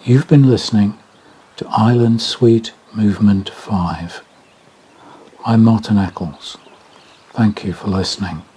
You've been listening to Island Suite Movement 5. I'm Martin Eccles. Thank you for listening.